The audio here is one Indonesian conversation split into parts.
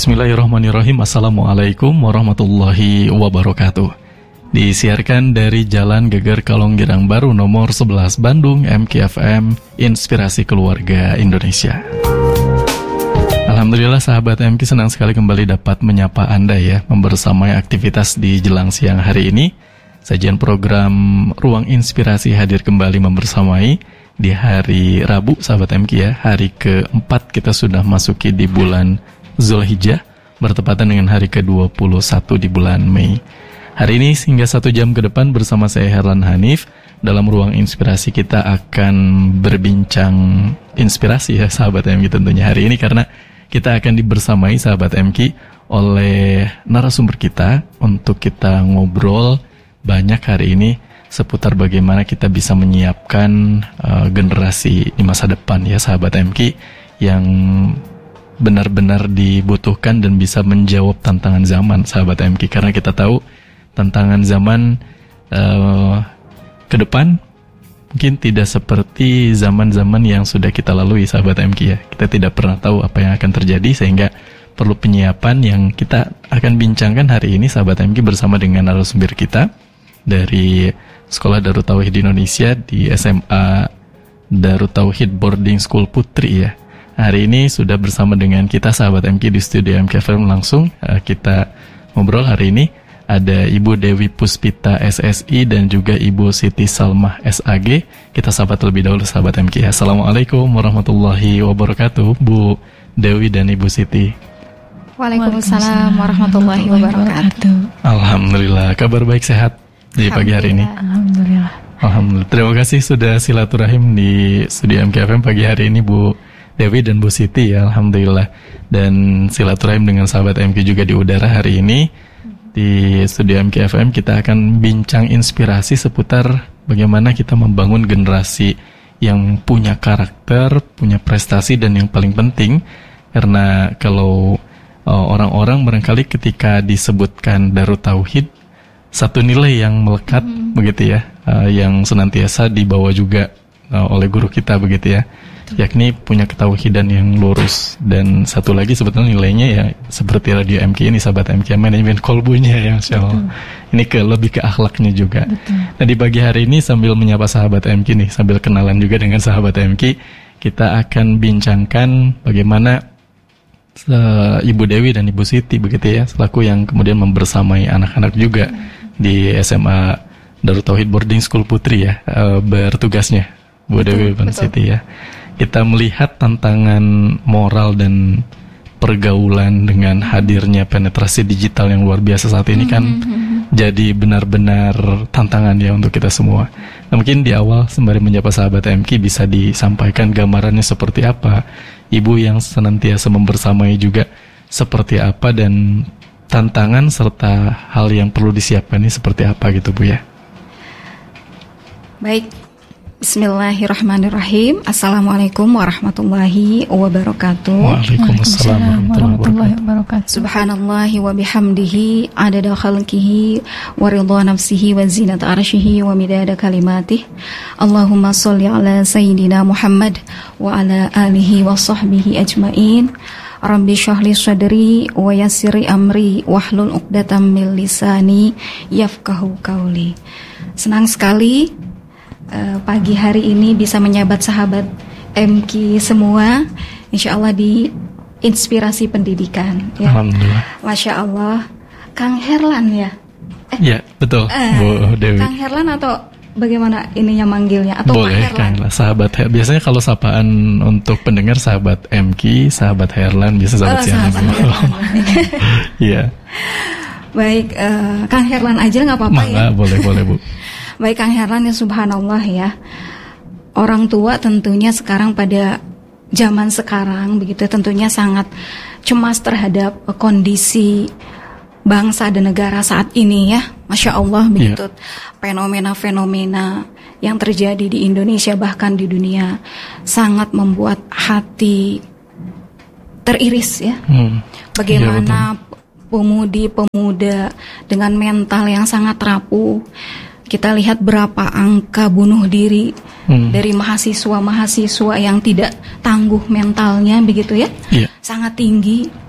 Bismillahirrahmanirrahim. Assalamualaikum warahmatullahi wabarakatuh. Disiarkan dari Jalan Geger Kalonggirang Baru nomor 11 Bandung, MKFM, Inspirasi Keluarga Indonesia. Alhamdulillah sahabat MK, senang sekali kembali dapat menyapa Anda ya, membersamai aktivitas di jelang siang hari ini. Sajian program Ruang Inspirasi hadir kembali membersamai di hari Rabu sahabat MK ya. Hari keempat kita sudah masuki di bulan Zulhijjah, bertepatan dengan hari ke-21 di bulan Mei. Hari ini hingga 1 jam ke depan bersama saya Herlan Hanif. Dalam Ruang Inspirasi kita akan berbincang inspirasi ya sahabat MK tentunya hari ini, karena kita akan dibersamai sahabat MK oleh narasumber kita untuk kita ngobrol banyak hari ini seputar bagaimana kita bisa menyiapkan generasi di masa depan ya sahabat MK yang benar-benar dibutuhkan dan bisa menjawab tantangan zaman sahabat MK, karena kita tahu tantangan zaman ke depan mungkin tidak seperti zaman-zaman yang sudah kita lalui sahabat MK ya. Kita tidak pernah tahu apa yang akan terjadi, sehingga perlu penyiapan yang kita akan bincangkan hari ini sahabat MK bersama dengan narasumber kita dari Sekolah Darut Tauhid Indonesia di SMA Darut Tauhid Boarding School Putri ya. Hari ini sudah bersama dengan kita sahabat MK di studio MKFM langsung. Kita ngobrol hari ini ada Ibu Dewi Puspita SSI dan juga Ibu Siti Salmah SAG. Kita sapa terlebih dahulu sahabat MK. Assalamualaikum warahmatullahi wabarakatuh Bu Dewi dan Ibu Siti. Waalaikumsalam warahmatullahi wabarakatuh. Alhamdulillah, kabar baik, sehat di pagi hari ini. Alhamdulillah. Terima kasih sudah silaturahim di studio MKFM pagi hari ini Bu Dewi dan Bu Siti ya, alhamdulillah. Dan silaturahim dengan sahabat MK juga di udara hari ini. Di studio MKFM kita akan bincang inspirasi seputar bagaimana kita membangun generasi yang punya karakter, punya prestasi, dan yang paling penting, karena kalau orang-orang barangkali ketika disebutkan Darut Tauhid, satu nilai yang melekat begitu ya, yang senantiasa dibawa juga oleh guru kita begitu ya, yakni punya ketauhidan yang lurus. Dan satu lagi sebetulnya nilainya ya seperti radio MK ini sahabat MK, manajemen kolbunya ya, insyaallah. Ini lebih ke akhlaknya juga. Betul. Nah di pagi hari ini sambil menyapa sahabat MK nih, sambil kenalan juga dengan sahabat MK, kita akan bincangkan bagaimana Ibu Dewi dan Ibu Siti begitu ya, selaku yang kemudian membersamai anak-anak juga di SMA Darut Tauhid Boarding School Putri ya, bertugasnya Bu Dewi dan Siti ya. Kita melihat tantangan moral dan pergaulan dengan hadirnya penetrasi digital yang luar biasa saat ini kan jadi benar-benar tantangan ya untuk kita semua. Nah, mungkin di awal sembari menyapa sahabat MK bisa disampaikan gambarannya seperti apa, Ibu yang senantiasa membersamai juga seperti apa, dan tantangan serta hal yang perlu disiapkan ini seperti apa gitu Bu ya. Baik, Bismillahirrahmanirrahim. Assalamualaikum warahmatullahi wabarakatuh. Waalaikumsalam warahmatullahi wabarakatuh. Subhanallahi wa bihamdihi adada khalqihi wa ridha nafsihi wa zinata arshihi wa midada kalimatih. Allahumma sholli ala sayyidina Muhammad wa ala alihi wa sahbihi ajmain. Rabbi shrahli sadri wa yassirli amri wahlul 'uqdatam min lisani yafqahu qawli. Senang sekali pagi hari ini bisa menyabet sahabat MK semua, insya Allah di inspirasi pendidikan ya. Alhamdulillah. Masya Allah. Kang Herlan ya? Ya betul Bu Dewi. Kang Herlan atau bagaimana ininya manggilnya? Atau boleh Pak Herlan? Kang, sahabat biasanya kalau sapaan untuk pendengar sahabat MK, sahabat Herlan, biasa sahabat siapa? Iya. Baik, Kang Herlan aja nggak apa-apa ya? Boleh Bu. Baik Kang Herlan, ya subhanallah ya. Orang tua tentunya sekarang pada zaman sekarang begitu tentunya sangat cemas terhadap kondisi bangsa dan negara saat ini ya. Masya Allah begitu. Fenomena-fenomena yang terjadi di Indonesia bahkan di dunia sangat membuat hati teriris ya. Bagaimana pemudi-pemuda dengan mental yang sangat rapuh. Kita lihat berapa angka bunuh diri dari mahasiswa-mahasiswa yang tidak tangguh mentalnya begitu ya, sangat tinggi.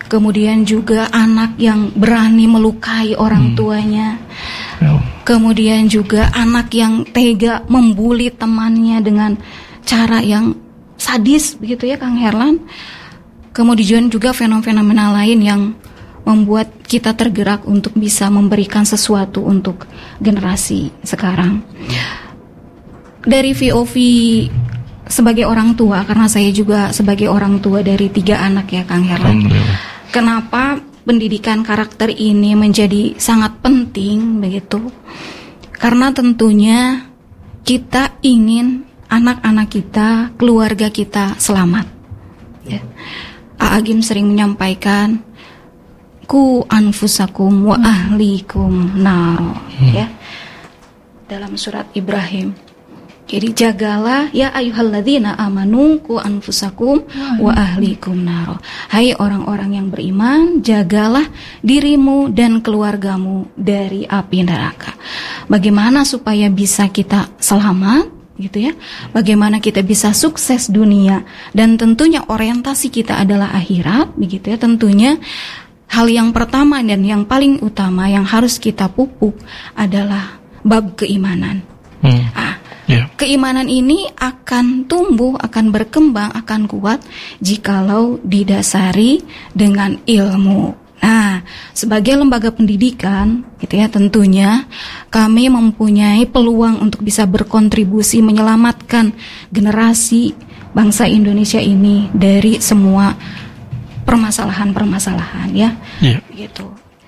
kemudian juga anak yang berani melukai orang tuanya, kemudian juga anak yang tega membuli temannya dengan cara yang sadis begitu ya Kang Herlan. Kemudian juga fenomena lain yang membuat kita tergerak untuk bisa memberikan sesuatu untuk generasi sekarang. Dari VOV sebagai orang tua, karena saya juga sebagai orang tua dari 3 anak ya Kang Herlan. Kenapa pendidikan karakter ini menjadi sangat penting begitu? Karena tentunya kita ingin anak-anak kita, keluarga kita selamat. Ya. Agim sering menyampaikan ku anfusakum wa ahlikum naro ya dalam surat Ibrahim. Jadi jagalah ya ayyuhalladzina amanu ku anfusakum wa ahlikum naro. Hai orang-orang yang beriman, jagalah dirimu dan keluargamu dari api neraka. Bagaimana supaya bisa kita selamat gitu ya? Bagaimana kita bisa sukses dunia dan tentunya orientasi kita adalah akhirat begitu ya. Tentunya hal yang pertama dan yang paling utama yang harus kita pupuk adalah bab keimanan. Keimanan ini akan tumbuh, akan berkembang, akan kuat jikalau didasari dengan ilmu. Nah, sebagai lembaga pendidikan, gitu ya, tentunya kami mempunyai peluang untuk bisa berkontribusi menyelamatkan generasi bangsa Indonesia ini dari semua permasalahan-permasalahan ya, gitu.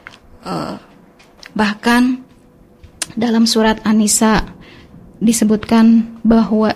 Bahkan dalam surat An-Nisa disebutkan bahwa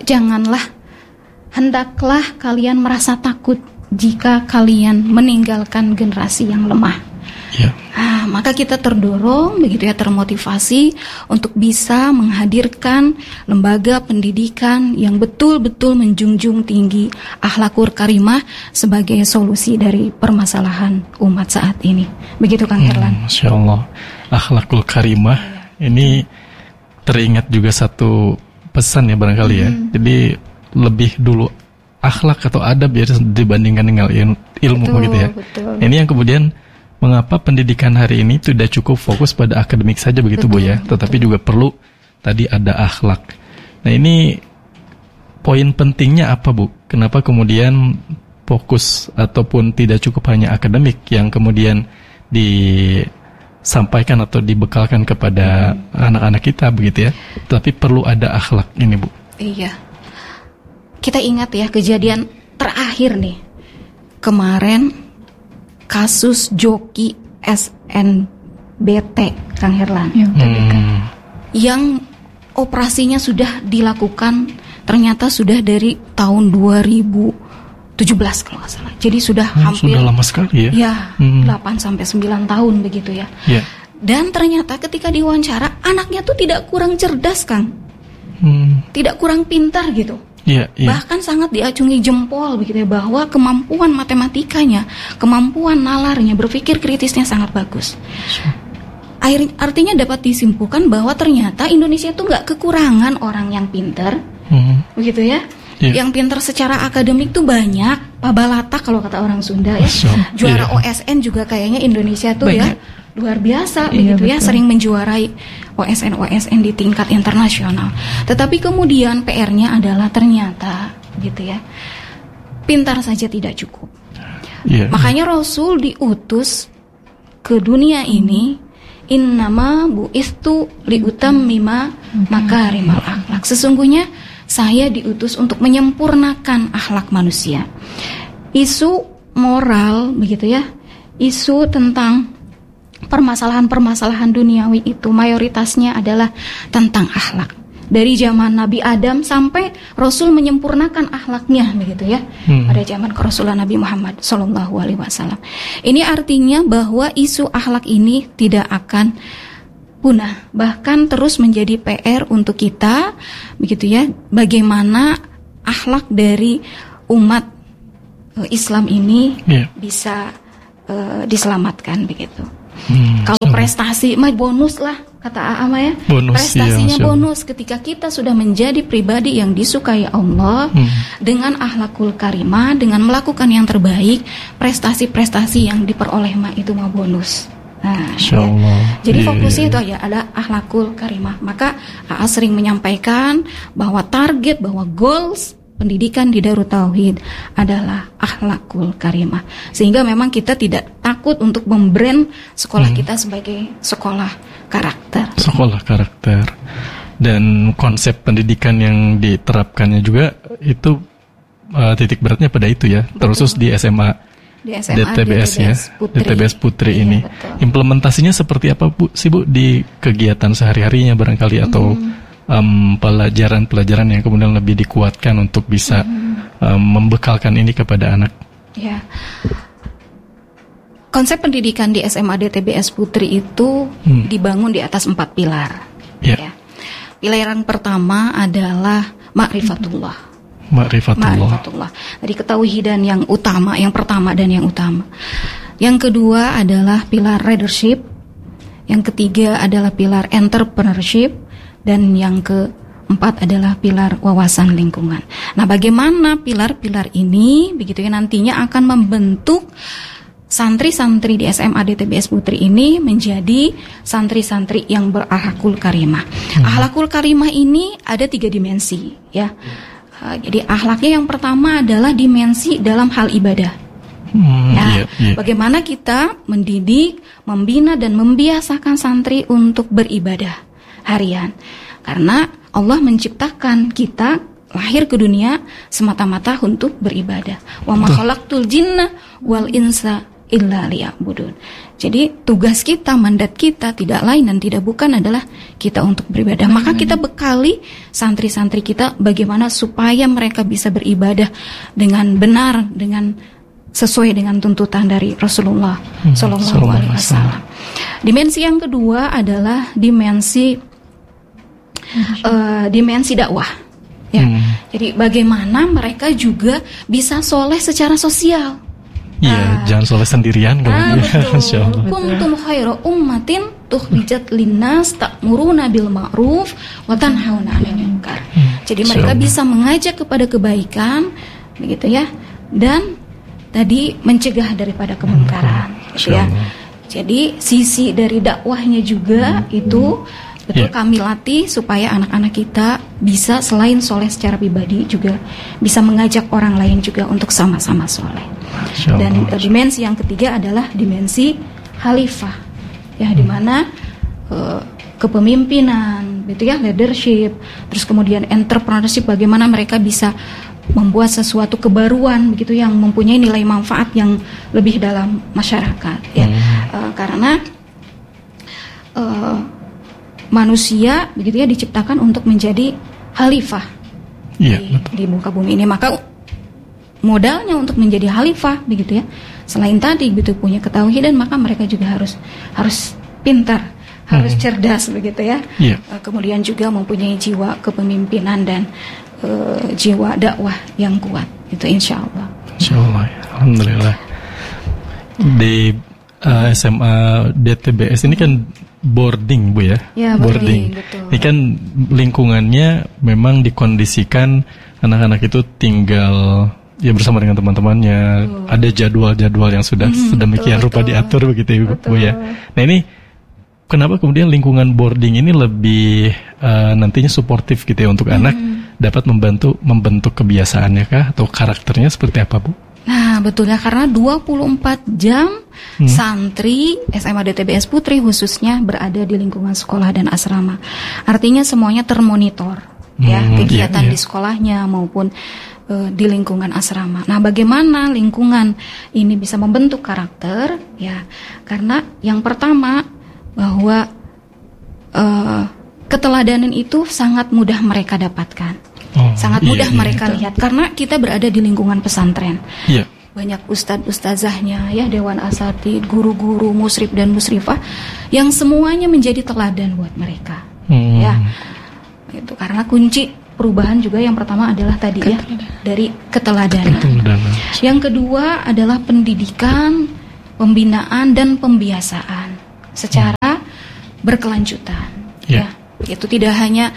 hendaklah kalian merasa takut jika kalian meninggalkan generasi yang lemah. Maka kita terdorong begitu ya, termotivasi untuk bisa menghadirkan lembaga pendidikan yang betul-betul menjunjung tinggi akhlakul karimah sebagai solusi dari permasalahan umat saat ini. Begitu Kang Herlan. Masya Allah, akhlakul karimah ini teringat juga satu pesan ya barangkali ya. Jadi lebih dulu akhlak atau adab ya dibandingkan dengan ilmu begitu ya. Betul. Ini yang kemudian mengapa pendidikan hari ini tidak cukup fokus pada akademik saja begitu Bu ya, tetapi juga perlu tadi ada akhlak. Nah ini poin pentingnya apa Bu? Kenapa kemudian fokus ataupun tidak cukup hanya akademik yang kemudian disampaikan atau dibekalkan kepada anak-anak kita begitu ya, tapi perlu ada akhlak ini Bu? Iya. Kita ingat ya kejadian terakhir nih kemarin, kasus joki SNBT Kang Herlan, yang operasinya sudah dilakukan ternyata sudah dari tahun 2017 kalau nggak salah. Jadi sudah hampir sudah lama sekali ya. 8 sampai 9 tahun begitu ya. Dan ternyata ketika diwawancara anaknya tuh tidak kurang cerdas Kang, tidak kurang pintar gitu. Bahkan sangat diacungi jempol begitu ya, bahwa kemampuan matematikanya, kemampuan nalarnya, berpikir kritisnya sangat bagus. Artinya dapat disimpulkan bahwa ternyata Indonesia itu nggak kekurangan orang yang pintar, begitu ya. Yang pintar secara akademik tuh banyak, pabalata kalau kata orang Sunda ya. Juara OSN juga kayaknya Indonesia tuh banyak. Ya luar biasa begitu ya, sering menjuarai OSN di tingkat internasional. Tetapi kemudian PR-nya adalah ternyata gitu ya, pintar saja tidak cukup. Makanya Rasul diutus ke dunia ini, innama bu'istu liutammima makarimal akhlak. Sesungguhnya saya diutus untuk menyempurnakan akhlak manusia. Isu moral begitu ya, isu tentang permasalahan-permasalahan duniawi itu mayoritasnya adalah tentang akhlak. Dari zaman Nabi Adam sampai Rasul menyempurnakan akhlaknya begitu ya. Pada zaman kerasulan Nabi Muhammad SAW. Ini artinya bahwa isu akhlak ini tidak akan punah, bahkan terus menjadi PR untuk kita begitu ya. Bagaimana akhlak dari umat Islam ini bisa diselamatkan begitu. Kalau prestasi mah bonus lah kata Ama ya, bonus, prestasinya ya, bonus ketika kita sudah menjadi pribadi yang disukai Allah dengan akhlakul karimah, dengan melakukan yang terbaik, prestasi-prestasi yang diperoleh itu mah bonus. Nah, ya. Jadi fokusnya itu ya ada akhlakul karimah. Maka AA sering menyampaikan bahwa target, bahwa goals pendidikan di Darut Tauhid adalah akhlakul karimah. Sehingga memang kita tidak takut untuk membrand sekolah kita sebagai sekolah karakter. Sekolah karakter. Dan konsep pendidikan yang diterapkannya juga itu titik beratnya pada itu ya. Terkhusus di SMA. Di SMA DTBS ya, Putri. DTBS Putri Iya, ini. betul. Implementasinya seperti apa Bu di kegiatan sehari-harinya barangkali atau pelajaran-pelajaran yang kemudian lebih dikuatkan untuk bisa membekalkan ini kepada anak. Ya. Konsep pendidikan di SMA DTBS Putri itu dibangun di atas 4 pilar. Ya. Ya. Pilar yang pertama adalah ma'rifatullah. Ma'rifatullah. Dari ketauhidan yang utama, yang pertama dan yang utama. Yang kedua adalah pilar leadership. Yang ketiga adalah pilar entrepreneurship. Dan yang keempat adalah pilar wawasan lingkungan. Nah, bagaimana pilar-pilar ini begitu ya nantinya akan membentuk santri-santri di SMA DTBS Putri ini menjadi santri-santri yang berakhlakul karimah. Akhlakul karimah ini ada 3 dimensi ya. Jadi akhlaknya yang pertama adalah dimensi dalam hal ibadah. Bagaimana kita mendidik, membina dan membiasakan santri untuk beribadah harian. Karena Allah menciptakan kita lahir ke dunia semata-mata untuk beribadah. Wa ma khalaqtul jinna wal insa illa liya'budun. Jadi tugas kita, mandat kita tidak lain dan tidak bukan adalah kita untuk beribadah. Maka kita bekali santri-santri kita bagaimana supaya mereka bisa beribadah dengan benar, dengan sesuai dengan tuntutan dari Rasulullah Sallallahu Alaihi Wasallam. Dimensi yang kedua adalah dimensi dakwah. Ya. Jadi bagaimana mereka juga bisa soleh secara sosial. Iya, jangan soleh sendirian kan. Betul. Kuntum khaira ummatin tukhrijat linnas ta'muruna bil ma'ruf wa tanhauna 'anil munkar. Jadi mereka bisa mengajak kepada kebaikan, begitu ya. Dan tadi mencegah daripada kemungkaran, gitu ya. Jadi sisi dari dakwahnya juga itu betul kami latih supaya anak-anak kita bisa selain soleh secara pribadi juga bisa mengajak orang lain juga untuk sama-sama soleh. Dan dimensi yang ketiga adalah dimensi khalifah, ya di mana kepemimpinan, gitu ya, leadership, terus kemudian entrepreneurship, bagaimana mereka bisa membuat sesuatu kebaruan begitu yang mempunyai nilai manfaat yang lebih dalam masyarakat, ya. Karena manusia begitu ya diciptakan untuk menjadi khalifah di muka bumi ini. Maka modalnya untuk menjadi khalifah begitu ya, selain tadi gitu punya ketauhidan, maka mereka juga harus pintar, harus cerdas begitu ya. Kemudian juga mempunyai jiwa kepemimpinan dan jiwa dakwah yang kuat. Itu insya Allah. Insya Allah, alhamdulillah. Di SMA DTBS ini kan boarding Bu ya? Ya, boarding. Betul. Ini kan lingkungannya memang dikondisikan anak-anak itu tinggal ya bersama dengan teman-temannya. Ada jadwal-jadwal yang sudah sedemikian rupa diatur begitu Bu ya. Nah ini kenapa kemudian lingkungan boarding ini lebih nantinya suportif gitu ya untuk anak dapat membentuk kebiasaannya kah atau karakternya seperti apa Bu? Nah betul ya, karena 24 jam santri SMA DTBS Putri khususnya berada di lingkungan sekolah dan asrama. Artinya semuanya termonitor ya, kegiatan di sekolahnya maupun di lingkungan asrama. Nah, bagaimana lingkungan ini bisa membentuk karakter? Ya, karena yang pertama bahwa keteladanan itu sangat mudah mereka dapatkan, sangat mudah mereka lihat karena kita berada di lingkungan pesantren. Banyak ustadz-ustazahnya, ya, dewan asatidz, guru-guru, musrif dan musrifah yang semuanya menjadi teladan buat mereka. Ya, itu karena kunci perubahan juga yang pertama adalah tadi ya dari keteladanan. Yang kedua adalah pendidikan, pembinaan dan pembiasaan secara berkelanjutan. Ya, itu tidak hanya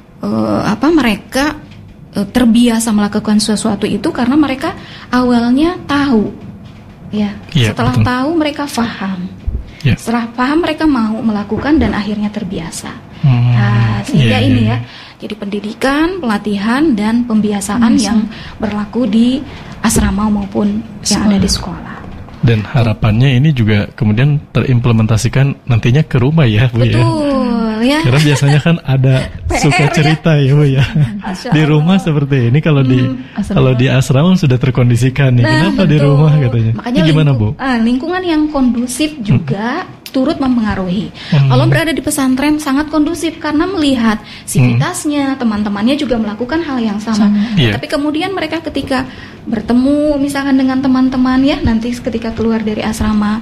mereka terbiasa melakukan sesuatu itu karena mereka awalnya tahu, setelah betul. Tahu mereka paham, setelah paham mereka mau melakukan dan akhirnya terbiasa. Sehingga ini jadi pendidikan, pelatihan dan pembiasaan yang berlaku di asrama maupun yang ada di sekolah. Dan harapannya ini juga kemudian terimplementasikan nantinya ke rumah ya Bu. Betul ya. Karena biasanya kan ada suka cerita ya Bu ya. Di rumah seperti ini kalau di asrama sudah terkondisikan nih. Kenapa betul. Di rumah katanya? Makanya ini gimana Bu? Lingkungan yang kondusif juga turut mempengaruhi. Kalau berada di pesantren sangat kondusif karena melihat sivitasnya, teman-temannya juga melakukan hal yang sama. Tapi kemudian mereka ketika bertemu misalkan dengan teman-teman nanti ketika keluar dari asrama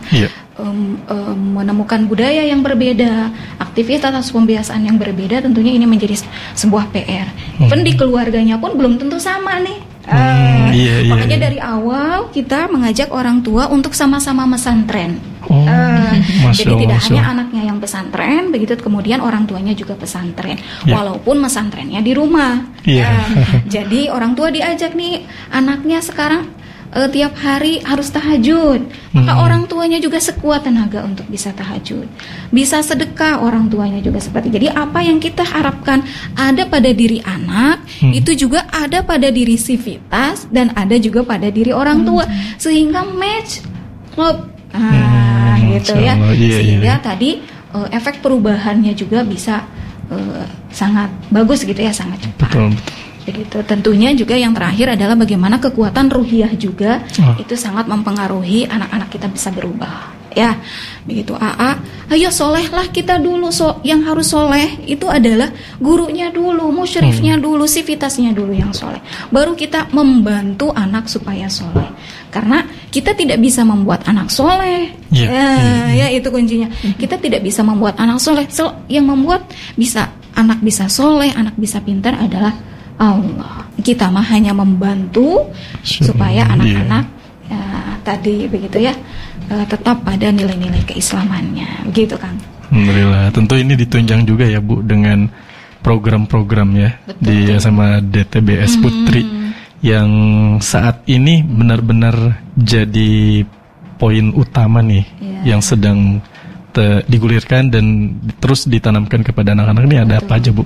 menemukan budaya yang berbeda, aktivitas atau pembiasaan yang berbeda, tentunya ini menjadi sebuah PR. Even di keluarganya pun belum tentu sama nih. Makanya dari awal kita mengajak orang tua untuk sama-sama pesantren. Jadi tidak hanya anaknya yang pesantren, begitu kemudian orang tuanya juga pesantren, walaupun pesantrennya di rumah. Jadi orang tua diajak nih anaknya sekarang tiap hari harus tahajud, maka orang tuanya juga sekuat tenaga untuk bisa tahajud, bisa sedekah orang tuanya juga seperti. Jadi apa yang kita harapkan ada pada diri anak itu juga ada pada diri sivitas dan ada juga pada diri orang tua, sehingga match klub. Gitu ya. Sehingga tadi efek perubahannya juga bisa sangat bagus gitu ya, sangat cepat. Betul. Begitu. Tentunya juga yang terakhir adalah bagaimana kekuatan ruhiyah juga itu sangat mempengaruhi anak-anak kita bisa berubah. Ya, begitu. Ayo solehlah kita dulu. Yang harus soleh itu adalah gurunya dulu, musyrifnya dulu, sivitasnya dulu yang soleh. Baru kita membantu anak supaya soleh. Karena kita tidak bisa membuat anak soleh. Ya itu kuncinya. Kita tidak bisa membuat anak soleh. Yang membuat anak bisa soleh, anak bisa pintar adalah Allah. Kita mah hanya membantu supaya anak-anak tadi begitu ya, tetap pada nilai-nilai keislamannya, begitu Kang. Alhamdulillah. Tentu ini ditunjang juga ya Bu dengan program-program ya. Betul, di SMA DTBS Putri yang saat ini benar-benar jadi poin utama nih yang sedang digulirkan dan terus ditanamkan kepada anak-anak ini. Ada apa aja Bu?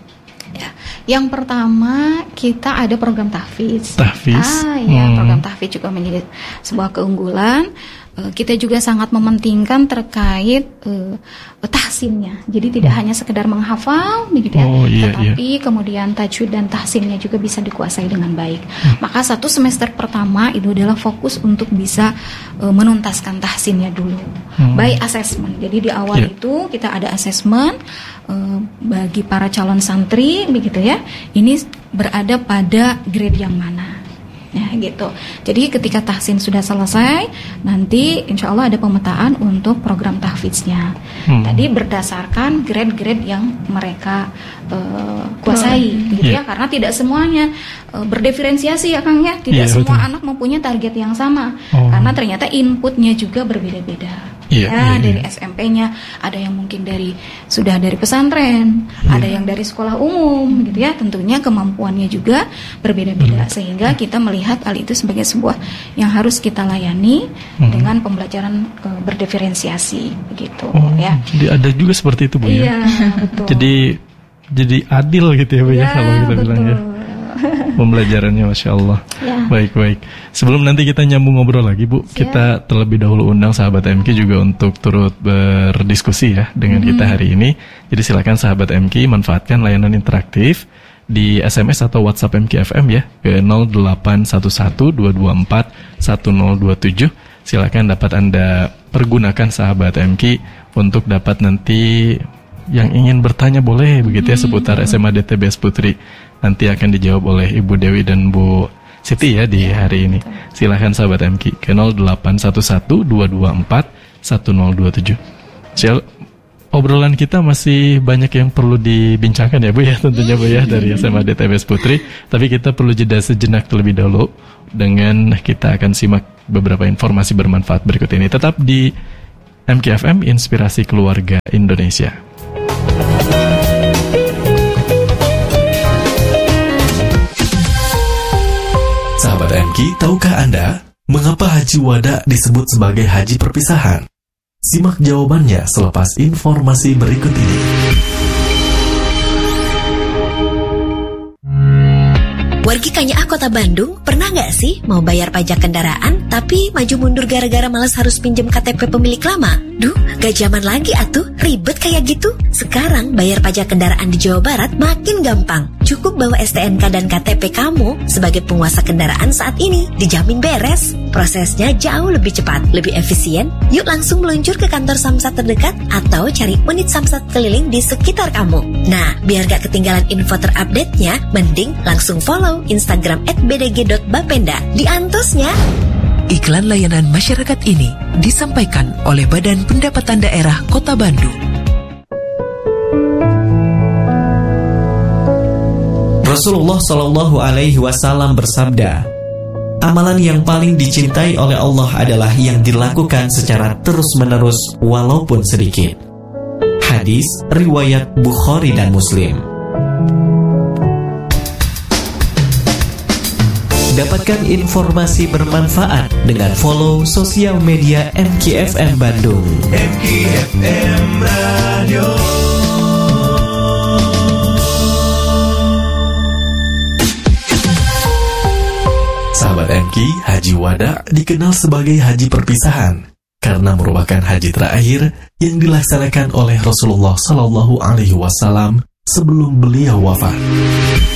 Yang pertama kita ada program tahfiz. Program tahfiz juga menjadi sebuah keunggulan. Kita juga sangat mementingkan terkait tahsinnya. Jadi tidak hanya sekedar menghafal begitu ya, tetapi kemudian tajwid dan tahsinnya juga bisa dikuasai dengan baik. Maka 1 semester pertama itu adalah fokus untuk bisa menuntaskan tahsinnya dulu. By assessment. Jadi di awal itu kita ada assessment bagi para calon santri begitu ya. Ini berada pada grade yang mana? Ya gitu. Jadi ketika tahsin sudah selesai, nanti insya Allah ada pemetaan untuk program tahfiznya. Tadi berdasarkan grade-grade yang mereka kuasai, gitu ya. Karena tidak semuanya berdiferensiasi ya Kang ya. Tidak semua anak mempunyai target yang sama. Karena ternyata inputnya juga berbeda-beda. Dari SMP-nya, ada yang mungkin sudah dari pesantren, ada yang dari sekolah umum, gitu ya. Tentunya kemampuannya juga berbeda-beda, sehingga kita melihat hal itu sebagai sebuah yang harus kita layani dengan pembelajaran berdiferensiasi, begitu. Ya. Jadi ada juga seperti itu Bu ya. Betul. Jadi adil gitu ya Bu ya, kalau kita bilang ya. Pembelajarannya Masya Allah. Baik. Sebelum nanti kita nyambung ngobrol lagi Bu, kita terlebih dahulu undang sahabat MK juga untuk turut berdiskusi ya dengan kita hari ini. Jadi silakan sahabat MK manfaatkan layanan interaktif di SMS atau WhatsApp MK FM ya ke 0811-224-1027. Silakan dapat Anda pergunakan sahabat MK untuk dapat nanti yang ingin bertanya boleh begitu ya seputar SMA DTBS Putri. Nanti akan dijawab oleh Ibu Dewi dan Bu Siti ya di hari ini. Silahkan sahabat MK ke 0811-224-1027. Obrolan kita masih banyak yang perlu dibincangkan ya Bu ya, tentunya Bu ya, dari SMA DTBS Putri. Tapi kita perlu jeda sejenak terlebih dahulu dengan kita akan simak beberapa informasi bermanfaat berikut ini. Tetap di MKFM Inspirasi Keluarga Indonesia. Sahabat MQ, tahukah Anda mengapa Haji Wada disebut sebagai haji perpisahan? Simak jawabannya selepas informasi berikut ini. Wargi Kanyaah Kota Bandung, pernah nggak sih mau bayar pajak kendaraan tapi maju mundur gara-gara malas harus pinjam KTP pemilik lama? Duh, gak zaman lagi atuh, ribet kayak gitu. Sekarang bayar pajak kendaraan di Jawa Barat makin gampang. Cukup bawa STNK dan KTP kamu sebagai penguasa kendaraan saat ini, dijamin beres. Prosesnya jauh lebih cepat, lebih efisien. Yuk langsung meluncur ke kantor Samsat terdekat atau cari unit Samsat keliling di sekitar kamu. Nah, biar gak ketinggalan info terupdate-nya, mending langsung follow Instagram @bdg.bapenda. Diantosnya. Iklan layanan masyarakat ini disampaikan oleh Badan Pendapatan Daerah Kota Bandung. Rasulullah Shallallahu Alaihi Wasallam bersabda, amalan yang paling dicintai oleh Allah adalah yang dilakukan secara terus-menerus walaupun sedikit. Hadis riwayat Bukhari dan Muslim. Dapatkan informasi bermanfaat dengan follow sosial media MQFM Bandung. MQFM Radio. Sahabat MQ, Haji Wada dikenal sebagai haji perpisahan karena merupakan haji terakhir yang dilaksanakan oleh Rasulullah Sallallahu Alaihi Wasallam sebelum beliau wafat.